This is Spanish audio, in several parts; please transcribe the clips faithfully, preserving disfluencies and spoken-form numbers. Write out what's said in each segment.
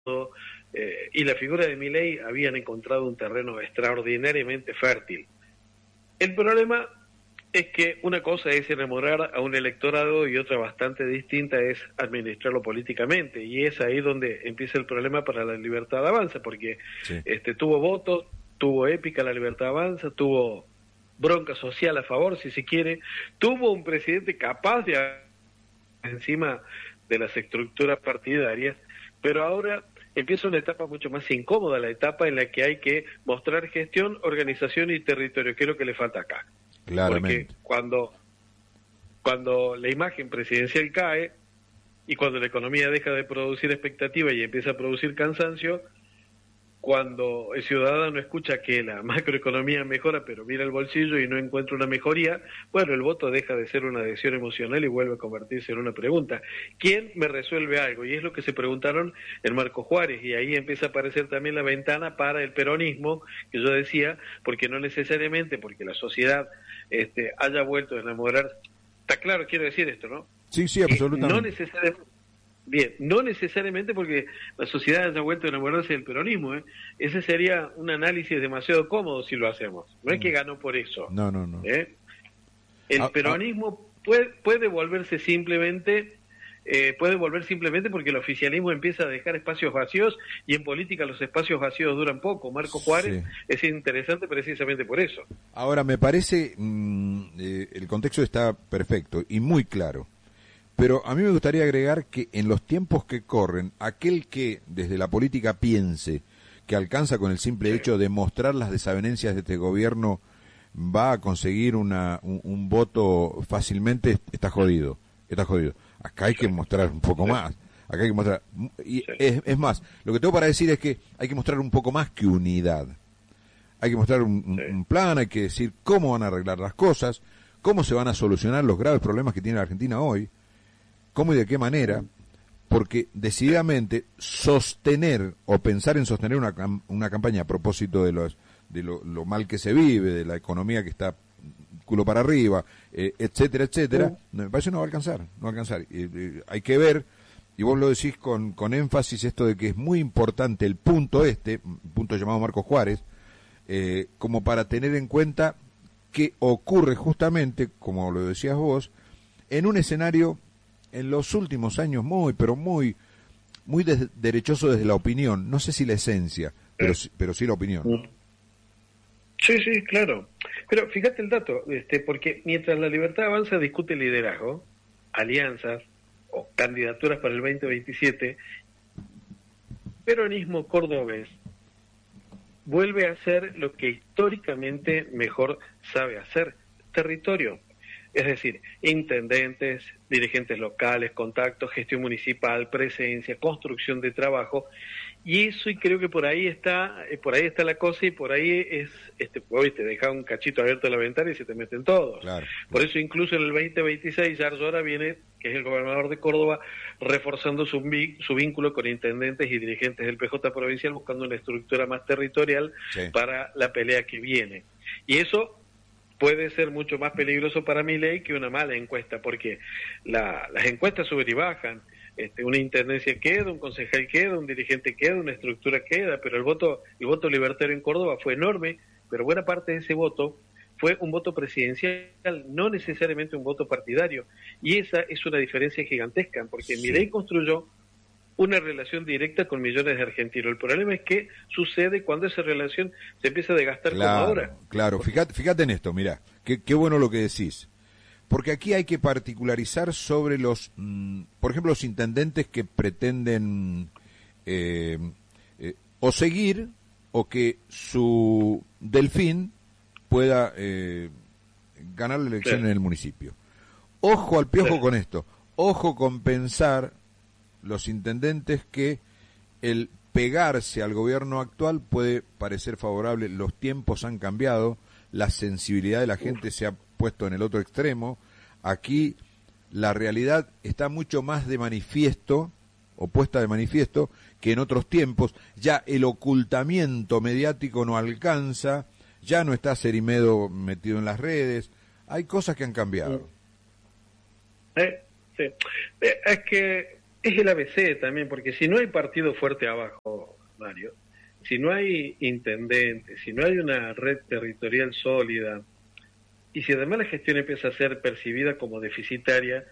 eh, y la figura de Milei habían encontrado un terreno extraordinariamente fértil. El problema es que una cosa es enamorar a un electorado y otra bastante distinta es administrarlo políticamente, y es ahí donde empieza el problema para la Libertad Avanza, porque sí. este tuvo votos, tuvo épica la Libertad Avanza, tuvo bronca social a favor, si se quiere, tuvo un presidente capaz de encima de las estructuras partidarias, pero ahora empieza una etapa mucho más incómoda, la etapa en la que hay que mostrar gestión, organización y territorio, que es lo que le falta acá. Claramente. Porque cuando, cuando la imagen presidencial cae y cuando la economía deja de producir expectativa y empieza a producir cansancio, cuando el ciudadano escucha que la macroeconomía mejora pero mira el bolsillo y no encuentra una mejoría, bueno, el voto deja de ser una adhesión emocional y vuelve a convertirse en una pregunta. ¿Quién me resuelve algo? Y es lo que se preguntaron en Marco Juárez, y ahí empieza a aparecer también la ventana para el peronismo, que yo decía, porque no necesariamente porque la sociedad este, haya vuelto a enamorar. Está claro, quiero decir esto, ¿no? Sí, sí, absolutamente. No necesariamente. Bien, no necesariamente porque la sociedad haya vuelto a enamorarse del peronismo, ¿eh? Ese sería un análisis demasiado cómodo si lo hacemos. No es que ganó por eso. No, no, no. ¿Eh? El ah, peronismo ah. puede, puede volverse simplemente, eh, puede volver simplemente porque el oficialismo empieza a dejar espacios vacíos, y en política los espacios vacíos duran poco. Marco Juárez sí. es interesante precisamente por eso. Ahora, me parece, mmm, eh, el contexto está perfecto y muy claro. Pero a mí me gustaría agregar que en los tiempos que corren, aquel que desde la política piense que alcanza con el simple hecho de mostrar las desavenencias de este gobierno va a conseguir una, un, un voto fácilmente, está jodido, está jodido. Acá hay que mostrar un poco más, acá hay que mostrar, y es, es más, lo que tengo para decir es que hay que mostrar un poco más que unidad. Hay que mostrar un, un, un plan, hay que decir cómo van a arreglar las cosas, cómo se van a solucionar los graves problemas que tiene la Argentina hoy, cómo y de qué manera, porque decididamente sostener o pensar en sostener una una campaña a propósito de los de lo, lo mal que se vive, de la economía que está culo para arriba, eh, etcétera, etcétera, me parece que no va a alcanzar, no va a alcanzar. Eh, eh, hay que ver, y vos lo decís con, con énfasis, esto de que es muy importante el punto este, punto llamado Marco Juárez, eh, como para tener en cuenta que ocurre justamente, como lo decías vos, en un escenario en los últimos años muy, pero muy, muy des- derechoso desde la opinión. No sé si la esencia, pero, pero sí la opinión. Sí, sí, claro. Pero fíjate el dato, este, porque mientras la Libertad Avanza discute liderazgo, alianzas o candidaturas para el veinte veintisiete, peronismo cordobés vuelve a hacer lo que históricamente mejor sabe hacer: territorio. Es decir, intendentes, dirigentes locales, contactos, gestión municipal, presencia, construcción de trabajo, y eso, y creo que por ahí está, por ahí está la cosa, y por ahí es, este, hoy te deja un cachito abierto a la ventana y se te meten todos. Claro, por claro. eso incluso en el veinte veintiséis, Yarzo ahora viene, que es el gobernador de Córdoba, reforzando su, su vínculo con intendentes y dirigentes del P J provincial, buscando una estructura más territorial sí. para la pelea que viene. Y eso puede ser mucho más peligroso para Milei que una mala encuesta, porque la, las encuestas suben y bajan. Este, una intendencia queda, un concejal queda, un dirigente queda, una estructura queda, pero el voto, el voto libertario en Córdoba fue enorme, pero buena parte de ese voto fue un voto presidencial, no necesariamente un voto partidario, y esa es una diferencia gigantesca, porque sí. Milei construyó una relación directa con millones de argentinos. El problema es que sucede cuando esa relación se empieza a desgastar claro, como ahora. Claro, fíjate, fíjate en esto, mirá, qué, qué bueno lo que decís. Porque aquí hay que particularizar sobre los, mmm, por ejemplo, los intendentes que pretenden eh, eh, o seguir o que su delfín pueda eh, ganar la elección sí. en el municipio. Ojo al piojo sí. con esto, ojo con pensar los intendentes que el pegarse al gobierno actual puede parecer favorable. Los tiempos han cambiado, la sensibilidad de la gente se ha puesto en el otro extremo. Aquí la realidad está mucho más de manifiesto, o puesta de manifiesto, que en otros tiempos. Ya el ocultamiento mediático no alcanza, ya no está Cerimedo metido en las redes, hay cosas que han cambiado. Eh, sí. eh, es que es el A B C también, porque si no hay partido fuerte abajo, Mario, si no hay intendente, si no hay una red territorial sólida, y si además la gestión empieza a ser percibida como deficitaria,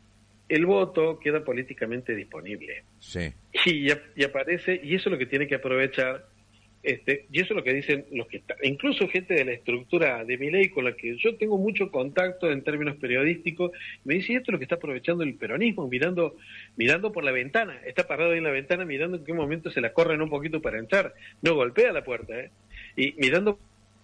el voto queda políticamente disponible. Sí. Y, y aparece, y eso es lo que tiene que aprovechar, este, y eso es lo que dicen los que están, incluso gente de la estructura de Milei con la que yo tengo mucho contacto en términos periodísticos, me dice, esto es lo que está aprovechando el peronismo, mirando mirando por la ventana, está parado ahí en la ventana mirando en qué momento se la corren un poquito para entrar, no golpea la puerta, ¿eh? Y mirando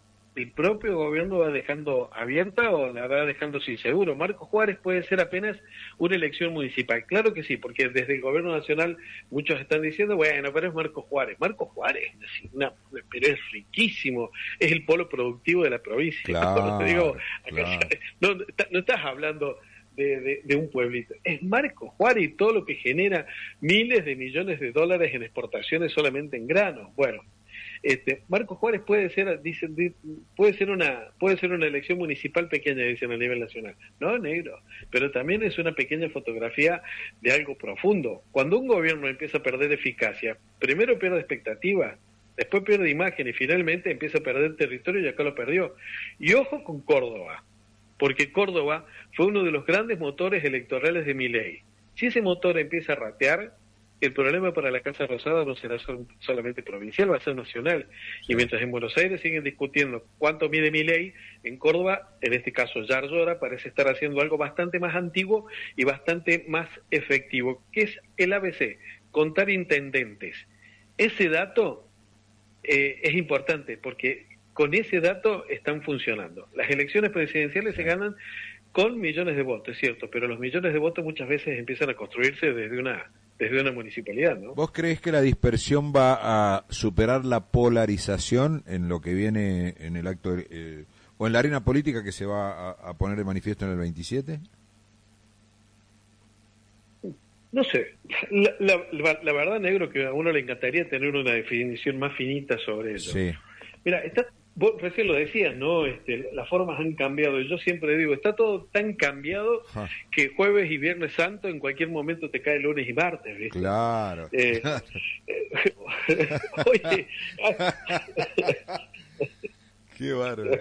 el propio gobierno va dejando abierta o la va dejando sin seguro. Marco Juárez puede ser apenas una elección municipal. Claro que sí, porque desde el gobierno nacional muchos están diciendo, bueno, pero es Marco Juárez. Marco Juárez, una, pero es riquísimo, es el polo productivo de la provincia. Claro, te digo, claro. acá, no, no estás hablando de, de, de un pueblito. Es Marco Juárez y todo lo que genera miles de millones de dólares en exportaciones solamente en granos. Bueno, Este, Marco Juárez puede ser, dicen, puede ser una, puede ser una elección municipal pequeña, dicen a nivel nacional. No, negro, pero también es una pequeña fotografía de algo profundo. Cuando un gobierno empieza a perder eficacia, primero pierde expectativa, después pierde imagen y finalmente empieza a perder territorio y acá lo perdió. Y ojo con Córdoba, porque Córdoba fue uno de los grandes motores electorales de Milei. Si ese motor empieza a ratear, el problema para la Casa Rosada no será sol, solamente provincial, va a ser nacional. Sí. Y mientras en Buenos Aires siguen discutiendo cuánto mide Milei, en Córdoba, en este caso Yar Llora, parece estar haciendo algo bastante más antiguo y bastante más efectivo, que es el A B C, contar intendentes. Ese dato eh, es importante, porque con ese dato están funcionando. Las elecciones presidenciales sí. se ganan con millones de votos, es cierto, pero los millones de votos muchas veces empiezan a construirse desde una... desde una municipalidad, ¿no? ¿Vos crees que la dispersión va a superar la polarización en lo que viene en el acto eh, o en la arena política que se va a, a poner de manifiesto en el veintisiete? No sé, la, la, la, la verdad, negro, que a uno le encantaría tener una definición más finita sobre eso. Sí. Mira, está, vos recién lo decías, ¿no? Este, las formas han cambiado. Yo siempre digo, está todo tan cambiado ja. que jueves y viernes santo en cualquier momento te cae lunes y martes, ¿viste? Claro. Eh, claro. Eh, oye. Qué bárbaro.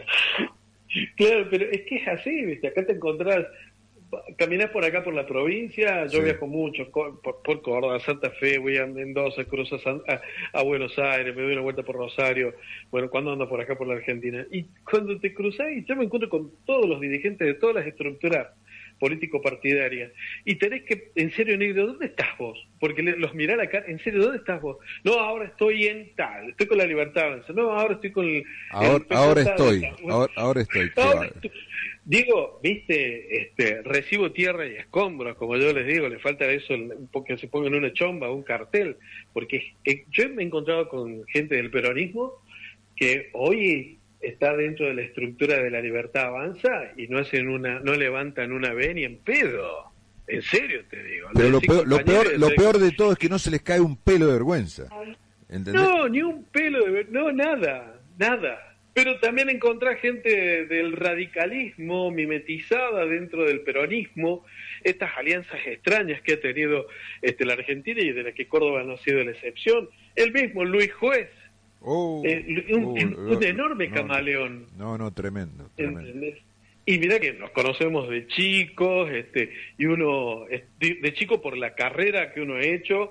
Claro, pero es que es así, ¿viste? Acá te encontrás, caminás por acá por la provincia, yo sí. viajo mucho por, por Córdoba, Santa Fe, voy a Mendoza, cruzo a, a, a Buenos Aires, me doy una vuelta por Rosario, bueno, cuando ando por acá por la Argentina, y cuando te cruzás, yo me encuentro con todos los dirigentes de todas las estructuras político-partidarias, y tenés que, en serio, negro, ¿dónde estás vos? Porque le, los mirá la cara, en serio, ¿dónde estás vos? No, ahora estoy en tal, estoy con la Libertad, no, ahora estoy con el... Ahora, el ahora estoy, ahora, ahora estoy, ahora estoy. Digo, viste, este, recibo tierra y escombros, como yo les digo, le falta eso, que se pongan una chomba, un cartel, porque eh, yo me he encontrado con gente del peronismo que hoy está dentro de la estructura de la Libertad Avanza y no hacen una, no levantan una B ni en pedo, en serio te digo. Pero lo peor, lo peor, lo peor de todo es que no se les cae un pelo de vergüenza. ¿Entendés? No, ni un pelo de vergüenza, no, nada, nada. Pero también encontrás gente del radicalismo mimetizada dentro del peronismo, estas alianzas extrañas que ha tenido este, la Argentina y de las que Córdoba no ha sido la excepción. El mismo Luis Juez, oh, eh, un, oh, un, un enorme no, camaleón. No, no, tremendo. tremendo. ¿Entendés? Y mira que nos conocemos de chicos, este, y uno, de, de chico por la carrera que uno ha hecho,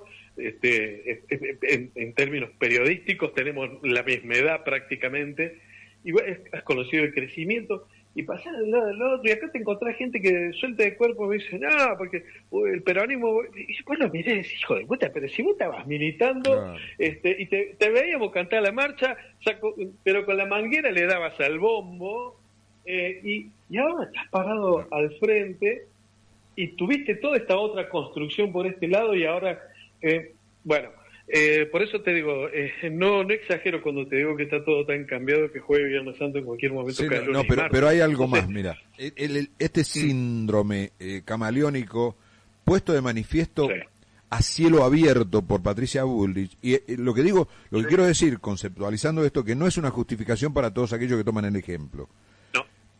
este, en, en términos periodísticos tenemos la misma edad prácticamente. Y has conocido el crecimiento y pasás de un lado al otro y acá te encontrás gente que suelta de cuerpo y dice, no, porque uy, el peronismo, y vos lo mirás, hijo de puta, pero si vos estabas militando, claro. este, y te, te veíamos cantar la marcha, saco, pero con la manguera le dabas al bombo, eh, y, y ahora estás parado al frente y tuviste toda esta otra construcción por este lado y ahora, eh, bueno, Eh, por eso te digo, eh, no no exagero cuando te digo que está todo tan cambiado que juegue Viernes Santo en cualquier momento. Sí, no, no, pero, pero hay algo Entonces, más, mira, el, el, este síndrome eh, camaleónico puesto de manifiesto sí. a cielo abierto por Patricia Bullrich, y eh, lo que digo, lo que sí. quiero decir, conceptualizando esto, que no es una justificación para todos aquellos que toman el ejemplo. No.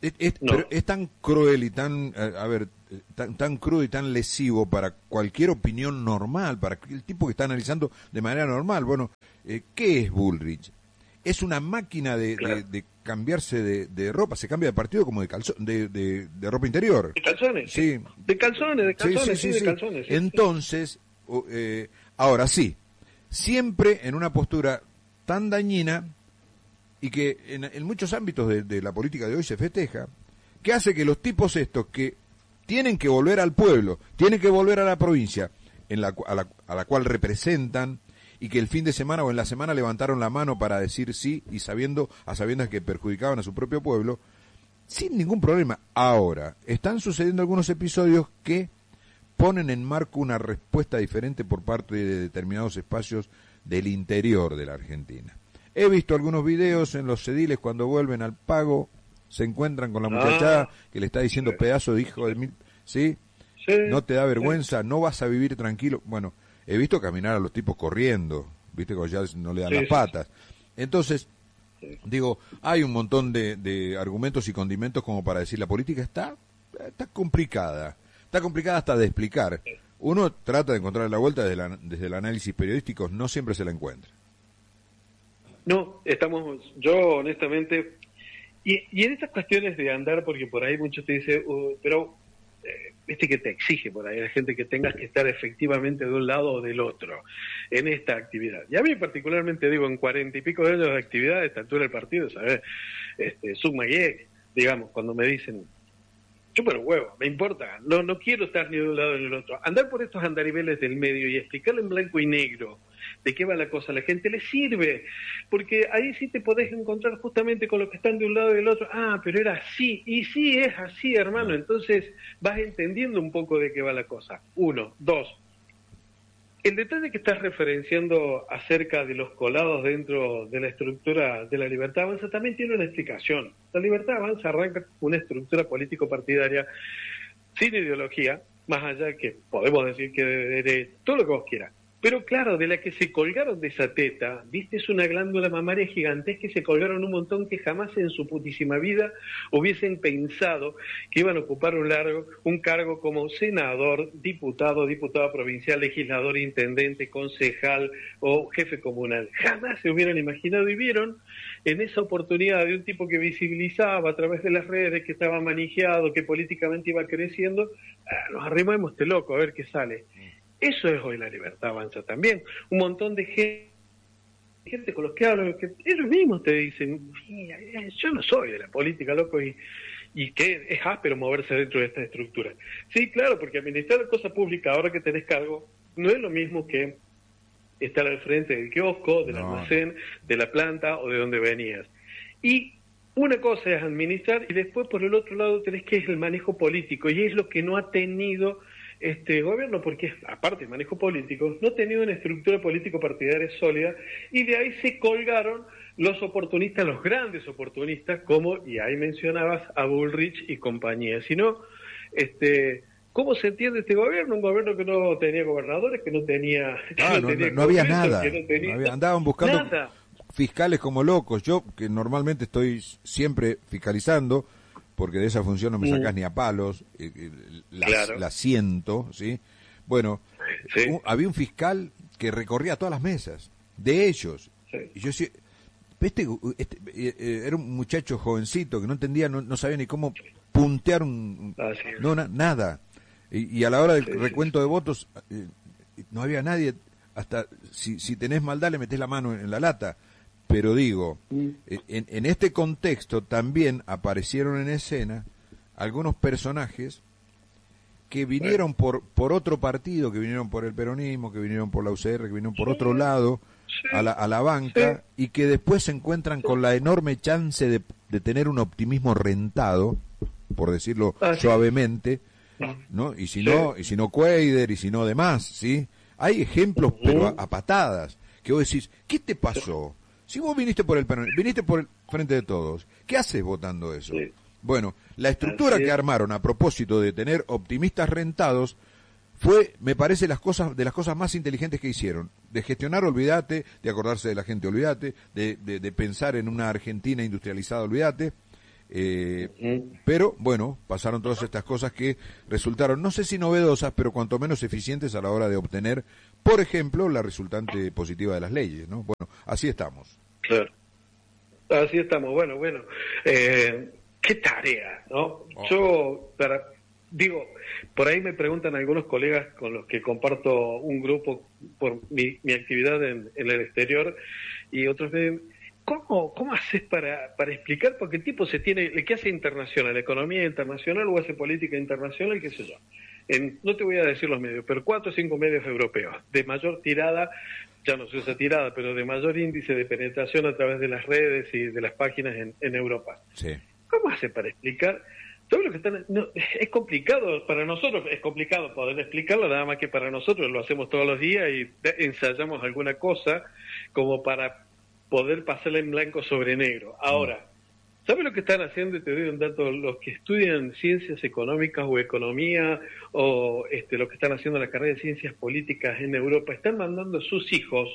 Es, es, no. Pero es tan cruel y tan, a ver, tan, tan crudo y tan lesivo para cualquier opinión normal, para el tipo que está analizando de manera normal. Bueno, eh, ¿qué es Bullrich? Es una máquina de, claro. de, de cambiarse de, de ropa, se cambia de partido como de, calzo, de, de, de ropa interior. De calzones. Sí. De calzones, de calzones, sí, sí, sí, sí, sí. de calzones. Sí. Entonces, eh, ahora sí, siempre en una postura tan dañina y que en, en muchos ámbitos de, de la política de hoy se festeja, que hace que los tipos estos que tienen que volver al pueblo, tienen que volver a la provincia en la, a, la, a la cual representan, y que el fin de semana o en la semana levantaron la mano para decir sí y sabiendo a sabiendas que perjudicaban a su propio pueblo, sin ningún problema. Ahora, están sucediendo algunos episodios que ponen en marco una respuesta diferente por parte de determinados espacios del interior de la Argentina. He visto algunos videos en los ediles cuando vuelven al pago, se encuentran con la muchachada ah, que le está diciendo sí. pedazo de hijo de mil, ¿sí? sí ¿No te da vergüenza? Sí. ¿No vas a vivir tranquilo? Bueno, he visto caminar a los tipos corriendo, viste, cuando ya no le dan sí, las patas. Entonces, sí. digo, hay un montón de, de argumentos y condimentos como para decir la política está, está complicada, está complicada hasta de explicar. Uno trata de encontrar la vuelta desde, la, desde el análisis periodístico, no siempre se la encuentra. No, estamos, yo honestamente, y, y en estas cuestiones de andar, porque por ahí muchos te dicen, uh, pero... viste que te exige por ahí la gente que tengas que estar efectivamente de un lado o del otro en esta actividad. Y a mí particularmente digo, en cuarenta y pico de años de actividad, a esta altura del partido, ¿sabes? Este, Sugmagué, digamos, cuando me dicen, chúpalo huevo, me importa, no, no quiero estar ni de un lado ni del otro. Andar por estos andariveles del medio y explicarle en blanco y negro de qué va la cosa a la gente le sirve, porque ahí sí te podés encontrar justamente con los que están de un lado y del otro. Ah, pero era así, y sí es así, hermano. Entonces vas entendiendo un poco de qué va la cosa. Uno, dos, el detalle que estás referenciando acerca de los colados dentro de la estructura de la Libertad Avanza también tiene una explicación. La Libertad Avanza arranca con una estructura político-partidaria sin ideología, más allá de que podemos decir que de, de todo lo que vos quieras. Pero claro, de la que se colgaron de esa teta, viste, es una glándula mamaria gigantesca y se colgaron un montón que jamás en su putísima vida hubiesen pensado que iban a ocupar un, largo, un cargo como senador, diputado, diputado provincial, legislador, intendente, concejal o jefe comunal. Jamás se hubieran imaginado y vieron en esa oportunidad de un tipo que visibilizaba a través de las redes, que estaba manejado, que políticamente iba creciendo, ah, nos arrimamos este loco a ver qué sale. Eso es hoy la Libertad Avanza también. Un montón de gente, gente con los que hablo, que ellos mismos te dicen, yo no soy de la política, loco, y, y que es áspero moverse dentro de esta estructura. Sí, claro, porque administrar la cosa pública, ahora que tenés cargo, no es lo mismo que estar al frente del kiosco, del no. almacén, de la planta o de donde venías. Y una cosa es administrar y después por el otro lado tenés que es el manejo político, y es lo que no ha tenido este gobierno, porque aparte del manejo político, no ha tenido una estructura político-partidaria sólida, y de ahí se colgaron los oportunistas, los grandes oportunistas, como, y ahí mencionabas a Bullrich y compañía. Si no, este, ¿cómo se entiende este gobierno? Un gobierno que no tenía gobernadores, que no tenía... Que ah, no, no, tenía no, no había nada, que no tenía, no había, andaban buscando nada. Fiscales como locos. Yo, que normalmente estoy siempre fiscalizando, porque de esa función no me sacás mm. ni a palos, eh, eh, la, claro. la siento, ¿sí? Bueno, sí. Un, había un fiscal que recorría todas las mesas, de ellos. Sí. Y yo decía, este, este eh, era un muchacho jovencito que no entendía, no, no sabía ni cómo puntear un... Ah, sí. No, na, nada. Y, y a la hora del sí, recuento sí. de votos, eh, no había nadie, hasta si, si tenés maldad le metés la mano en, en la lata. Pero digo, en, en este contexto también aparecieron en escena algunos personajes que vinieron por por otro partido, que vinieron por el peronismo, que vinieron por la U C R, que vinieron por otro lado a la, a la banca, y que después se encuentran con la enorme chance de, de tener un optimismo rentado, por decirlo ah, suavemente, ¿no? Y si no, y si no Cuader, y si no demás, ¿sí? Hay ejemplos, pero a, a patadas, que vos decís, ¿qué te pasó? Si vos viniste por el viniste por el Frente de Todos, ¿qué haces votando eso? Sí. Bueno, la estructura que armaron a propósito de tener optimistas rentados fue, me parece, las cosas de las cosas más inteligentes que hicieron. De gestionar, olvídate, de acordarse de la gente, olvídate, de, de, de pensar en una Argentina industrializada, olvídate. Eh, uh-huh. Pero, bueno, pasaron todas estas cosas que resultaron, no sé si novedosas, pero cuanto menos eficientes a la hora de obtener, por ejemplo, la resultante positiva de las leyes, ¿no? Bueno, así estamos. Claro. Así estamos. Bueno, bueno. Eh, qué tarea, ¿no? Oh. Yo, para, digo, por ahí me preguntan algunos colegas con los que comparto un grupo por mi, mi actividad en, en el exterior, y otros me ¿Cómo, cómo haces para, para explicar? Porque el tipo se tiene, ¿qué hace internacional? ¿Economía internacional o hace política internacional? ¿Qué sé yo? En, no te voy a decir los medios, pero cuatro o cinco medios europeos, de mayor tirada, ya no se usa tirada, pero de mayor índice de penetración a través de las redes y de las páginas en, en Europa. Sí. ¿Cómo hace para explicar? Todo lo que están, no, es complicado, para nosotros es complicado poder explicarlo, nada más que para nosotros lo hacemos todos los días y ensayamos alguna cosa como para poder pasarla en blanco sobre negro. Ahora, ¿sabes lo que están haciendo? Te doy un dato. Los que estudian ciencias económicas o economía, o este, los que están haciendo la carrera de ciencias políticas en Europa, están mandando a sus hijos,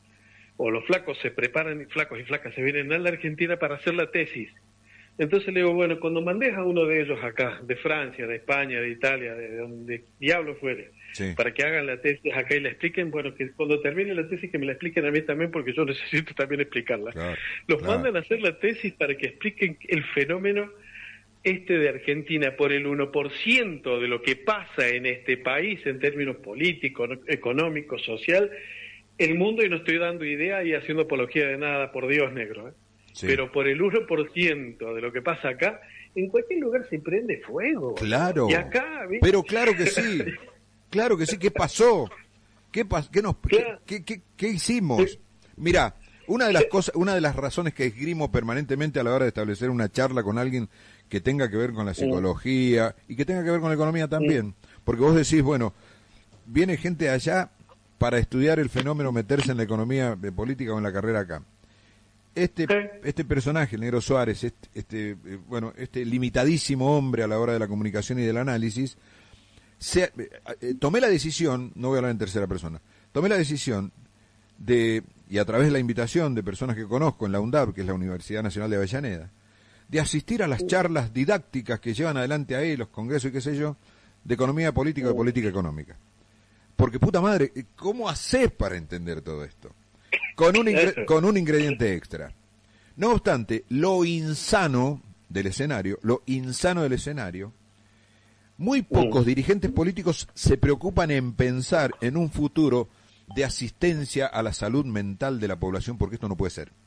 o los flacos se preparan, flacos y flacas se vienen a la Argentina para hacer la tesis. Entonces le digo, bueno, cuando mandes a uno de ellos acá, de Francia, de España, de Italia, de donde diablo fuere, sí, para que hagan la tesis acá y la expliquen, bueno, que cuando termine la tesis que me la expliquen a mí también, porque yo necesito también explicarla. Claro, Los claro. mandan a hacer la tesis para que expliquen el fenómeno este de Argentina por el uno por ciento de lo que pasa en este país en términos políticos, económicos, social, el mundo, y no estoy dando idea y haciendo apología de nada, por Dios, negro, ¿eh? Sí. Pero por el uno por ciento de lo que pasa acá, en cualquier lugar se prende fuego. Claro. Y acá, ¿viste? Pero claro que sí. Claro que sí. ¿Qué pasó? ¿Qué, pas qué, nos, claro. qué, qué, qué hicimos? Sí. Mirá, una de las cosas, una de las razones que esgrimo permanentemente a la hora de establecer una charla con alguien que tenga que ver con la psicología y que tenga que ver con la economía también, porque vos decís, bueno, viene gente allá para estudiar el fenómeno, meterse en la economía de política o en la carrera acá. Este, este personaje, el Negro Suárez, este, este, eh, bueno, este limitadísimo hombre a la hora de la comunicación y del análisis, se, eh, eh, tomé la decisión, no voy a hablar en tercera persona, tomé la decisión de, y a través de la invitación de personas que conozco en la UNDAB, que es la Universidad Nacional de Avellaneda, de asistir a las charlas didácticas que llevan adelante ahí, los congresos y qué sé yo, de economía política y de política económica. Porque, puta madre, ¿cómo hacés para entender todo esto? Con un, con un ingrediente extra. No obstante, lo insano del escenario, lo insano del escenario, muy pocos uh. dirigentes políticos se preocupan en pensar en un futuro de asistencia a la salud mental de la población, porque esto no puede ser.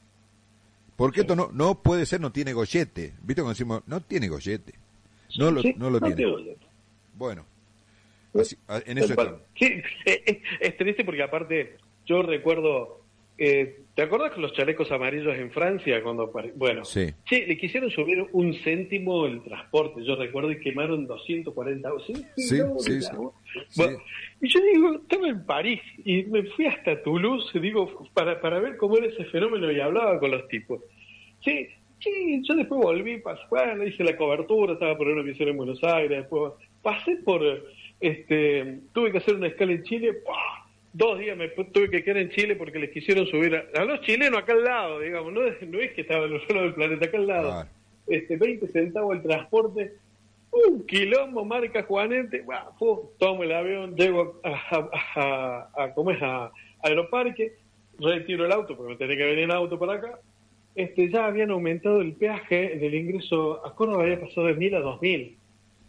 Porque esto no no puede ser, no tiene gollete. ¿Viste cuando decimos, no tiene gollete? No lo, no lo tiene. Bueno, así, en eso estamos. Sí, es, es triste porque aparte... Yo recuerdo, eh, ¿te acuerdas con los chalecos amarillos en Francia? Cuando Bueno, sí. sí, le quisieron subir un céntimo el transporte, yo recuerdo, y quemaron doscientos cuarenta euros. Sí, sí, sí, sí. Bueno, sí. Y yo digo, estaba en París y me fui hasta Toulouse, digo, para, para ver cómo era ese fenómeno y hablaba con los tipos. Sí, sí, yo después volví, pasé, bueno, hice la cobertura, estaba por una misión en Buenos Aires, después pasé por, este, tuve que hacer una escala en Chile, ¡pah! Dos días me tuve que quedar en Chile porque les quisieron subir a, a los chilenos acá al lado, digamos, no es, no es que estaba en el suelo del planeta, acá al lado. Claro. Este, veinte centavos el transporte, un quilombo, marca Juanete, bah, fu, tomo el avión, llego a, a, a, a, a ¿cómo es? A, a Aeroparque, retiro el auto porque me tenía que venir en auto para acá. Este, ya habían aumentado el peaje del ingreso a Córdoba, había pasado de mil a dos mil.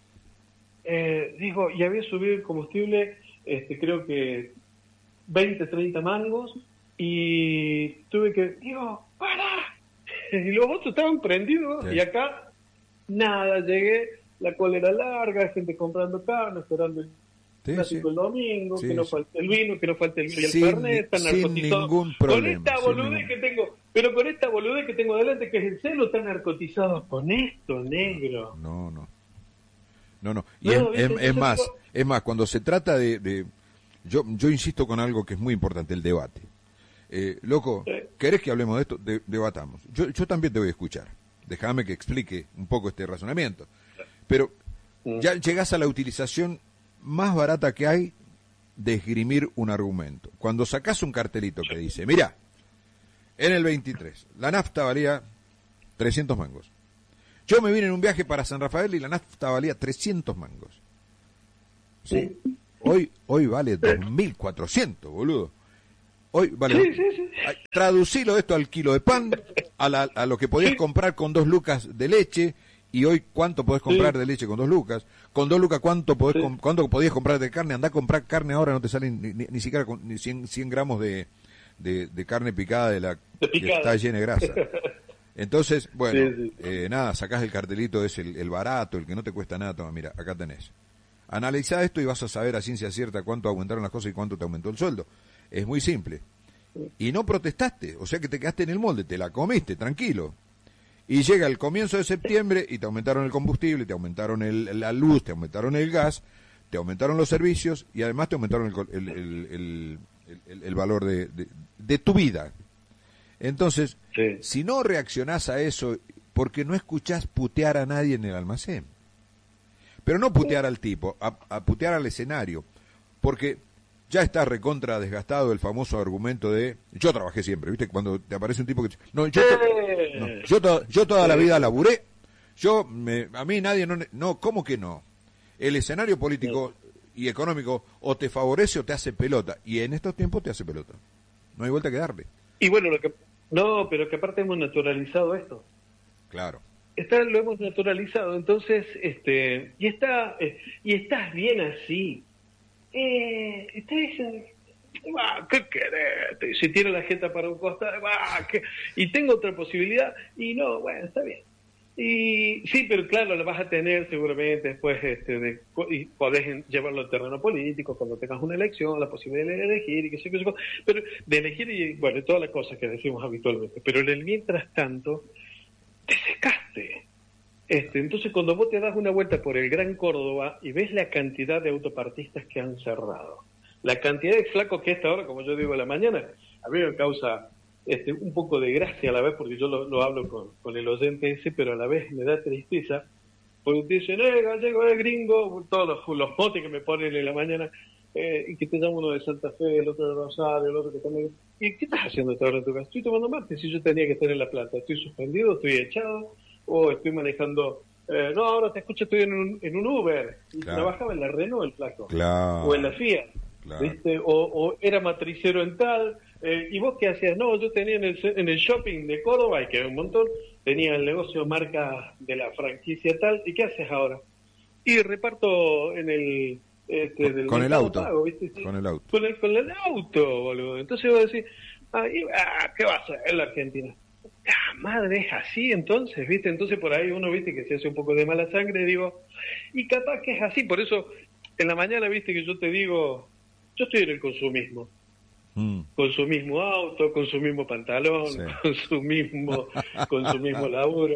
Eh, digo, y había subido el combustible, este, creo que veinte, treinta mangos, y tuve que, digo, ¡para! Y los otros estaban prendidos, sí. Y acá, nada, llegué, la cola era larga, gente comprando carne, esperando el sí, clásico sí. el domingo, sí, que no sí. falte el vino, que no falte el vino y el sin, fernet, están narcotizados. Ningún problema, con esta boludez que tengo, pero con esta boludez que tengo delante, que es el celo, están narcotizados con esto, negro. No, no. No, no. Y no, es, es, es más, digo... es más, cuando se trata de... de Yo, yo insisto con algo que es muy importante, el debate. Eh, loco, ¿querés que hablemos de esto? De, debatamos. Yo, yo también te voy a escuchar. Déjame que explique un poco este razonamiento. Pero ya llegás a la utilización más barata que hay de esgrimir un argumento. Cuando sacás un cartelito que dice, mirá, en el veintitrés, la nafta valía trescientos mangos. Yo me vine en un viaje para San Rafael y la nafta valía trescientos mangos. ¿Sí? Hoy hoy vale dos mil cuatrocientos, boludo. Hoy vale. Sí, sí, sí. Traducilo esto al kilo de pan, a, la, a lo que podías sí. comprar con dos lucas de leche, y hoy cuánto podés comprar sí. de leche con dos lucas. Con dos lucas, ¿cuánto podés sí. com- cuánto podías comprar de carne? Andá a comprar carne ahora, no te salen ni, ni, ni siquiera con, ni cien, cien gramos de, de, de carne picada de la de que está llena de grasa. Entonces, bueno, sí, sí. Eh, nada, sacás el cartelito, es el, el barato, el que no te cuesta nada. Toma, mira, acá tenés. Analizá esto y vas a saber a ciencia cierta cuánto aumentaron las cosas y cuánto te aumentó el sueldo. Es muy simple. Y no protestaste, o sea que te quedaste en el molde, te la comiste, tranquilo. Y llega el comienzo de septiembre y te aumentaron el combustible, te aumentaron el, la luz, te aumentaron el gas, te aumentaron los servicios y además te aumentaron el, el, el, el, el, el valor de, de, de tu vida. Entonces, sí. si no reaccionás a eso, porque no escuchás putear a nadie en el almacén. Pero no putear al tipo, a, a putear al escenario, porque ya está recontra desgastado el famoso argumento de yo trabajé siempre, ¿viste? Cuando te aparece un tipo que no, yo to, no, yo, to, yo toda la vida laburé, yo me, a mí nadie no no, ¿cómo que no? El escenario político y económico o te favorece o te hace pelota, y en estos tiempos te hace pelota. No hay vuelta que darle. Y bueno, lo que no, pero que aparte hemos naturalizado esto. Claro. Está, lo hemos naturalizado, entonces, este, y está, eh, y estás bien así. Eh, estás, bah, ¿qué querés? Si tiene la jeta para un costado, bah, ¿qué? Y tengo otra posibilidad, y no, bueno, está bien. Y sí, pero claro, la vas a tener seguramente después, este, de, y podés llevarlo al terreno político cuando tengas una elección, la posibilidad de elegir y qué sé qué, pero de elegir y, bueno, todas las cosas que decimos habitualmente, pero en el mientras tanto, te secaste. Este, entonces, cuando vos te das una vuelta por el Gran Córdoba y ves la cantidad de autopartistas que han cerrado, la cantidad de flacos que a esta hora, como yo digo, a la mañana, a mí me causa este, un poco de gracia a la vez, porque yo lo, lo hablo con, con el oyente ese, pero a la vez me da tristeza, porque te dicen, eh, gallego, eh, gringo, todos los, los motes que me ponen en la mañana, eh, y que te llama uno de Santa Fe, el otro de Rosario, el otro que también... ¿Y qué estás haciendo esta hora en tu casa? Estoy tomando mate, si yo tenía que estar en La Plata, estoy suspendido, estoy echado, o estoy manejando, eh, no, ahora te escucho, estoy en un, en un Uber, y claro. trabajaba en la Renault el flaco, claro. o en la Fiat, claro. ¿viste? O, o era matricero en tal, eh, y vos qué hacías, no, yo tenía en el, en el shopping de Córdoba, y que era un montón, tenía el negocio marca de la franquicia tal, y ¿qué haces ahora? Y reparto en el... Este, con, del con el auto, pago, ¿viste? Sí. con el auto, con el, con el auto, boludo. Entonces vos decís, ah, y, ah, ¿qué va a hacer en la Argentina? Ah, madre, es así entonces, ¿viste? Entonces por ahí uno, ¿viste? Que se hace un poco de mala sangre, digo, y capaz que es así, por eso en la mañana, ¿viste? Que yo te digo, yo estoy en el consumismo, mm. con su mismo auto, con su mismo pantalón, sí. con su mismo, con su mismo laburo.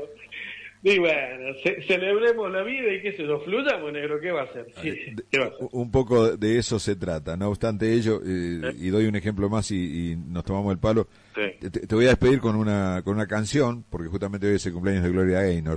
Y bueno, ce- celebremos la vida y qué sé yo, fluyamos, negro, ¿qué va a hacer? Sí, ¿qué va a hacer? Un poco de eso se trata. No obstante ello, eh, ¿Eh? y doy un ejemplo más y, y nos tomamos el palo, sí. te, te voy a despedir con una con una canción, porque justamente hoy es el cumpleaños de Gloria Gaynor.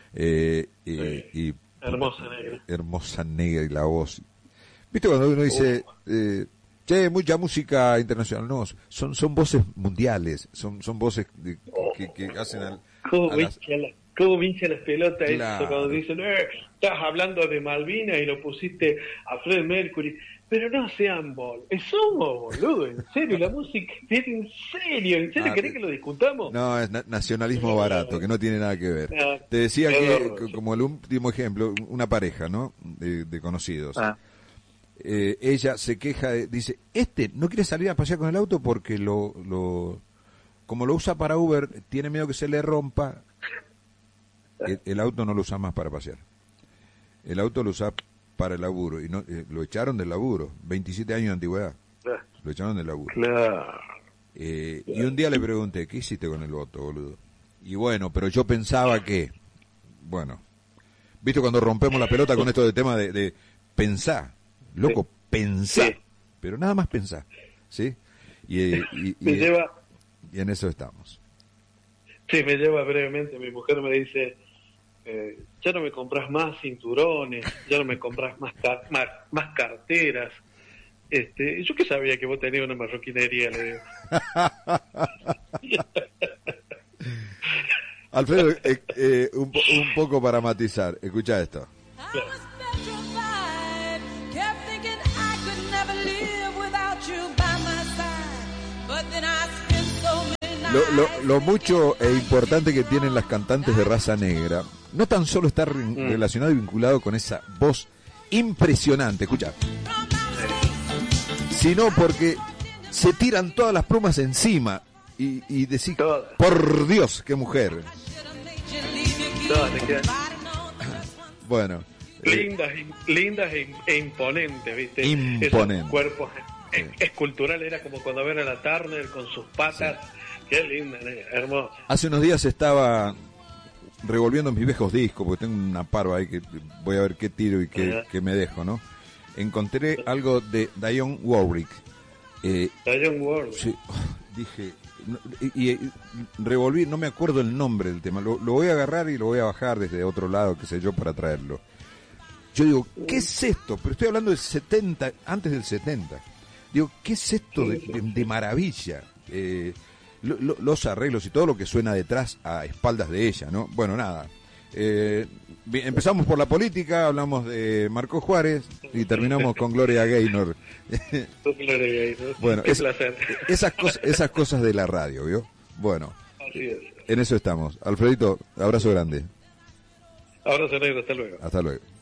Eh, y, sí. y, hermosa negra. Hermosa negra y la voz. ¿Viste cuando uno dice, eh, che, mucha música internacional? No, son son voces mundiales, son son voces de, que, que, que hacen al... ¿Cómo a las... ¿Cómo pincha las pelotas claro. eso cuando dicen, eh, estás hablando de Malvinas y lo pusiste a Fred Mercury? Pero no sean bol, somos boludo, en serio, la música, en serio, ¿en serio ah, querés que lo discutamos? No, es na- nacionalismo no, barato, que no tiene nada que ver. No, Te decía que, que, como el último ejemplo, una pareja, ¿no? De, de conocidos. Ah. Eh, ella se queja, de, dice, este no quiere salir a pasear con el auto porque lo, lo, como lo usa para Uber, tiene miedo que se le rompa. El, el auto no lo usa más para pasear. El auto lo usa para el laburo. Y no, eh, lo echaron del laburo. veintisiete años de antigüedad. Lo echaron del laburo. Claro. Eh, y un día le pregunté, ¿qué hiciste con el voto, boludo? Y bueno, pero yo pensaba que... Bueno, ¿viste cuando rompemos la pelota con esto de tema de, de pensar? Loco, sí. pensar. Sí. Pero nada más pensar. ¿Sí? Y, y, y, me y, lleva... y en eso estamos. Sí, me lleva brevemente. Mi mujer me dice, eh, ya no me compras más cinturones, ya no me compras más, car- más, más carteras. Este, yo que sabía que vos tenías una marroquinería, le digo. Alfredo, eh, eh, un, un poco para matizar. Escucha esto. Claro. Lo, lo, lo mucho e importante que tienen las cantantes de raza negra no tan solo está re- mm. relacionado y vinculado con esa voz impresionante, escucha, sino porque se tiran todas las plumas encima y, y decir, por Dios, qué mujer. Todas te quedan. Bueno. Lindas, eh, lindas e, e imponentes, ¿viste? Imponentes. Esos cuerpos sí. esculturales, era como cuando ven a la Turner con sus patas. Sí. Qué linda, hermosa. Hace unos días estaba revolviendo mis viejos discos, porque tengo una parva ahí que voy a ver qué tiro y qué, qué me dejo, ¿no? Encontré algo de Dionne Warwick. Eh, Dionne Warwick. Sí, dije, y, y revolví, no me acuerdo el nombre del tema, lo, lo voy a agarrar y lo voy a bajar desde otro lado, qué sé yo, para traerlo. Yo digo, ¿qué es esto? Pero estoy hablando del setenta, antes del setenta. Digo, ¿qué es esto de, de, de maravilla? Eh, lo, lo, los arreglos y todo lo que suena detrás a espaldas de ella, ¿no? Bueno, nada. Eh, empezamos por la política, hablamos de Marcos Juárez y terminamos con Gloria Gaynor. Gloria Gaynor. Bueno, es, esas, cosas, esas cosas de la radio, ¿vio? Bueno, así es. En eso estamos. Alfredito, abrazo grande. Abrazo negro, hasta luego. Hasta luego.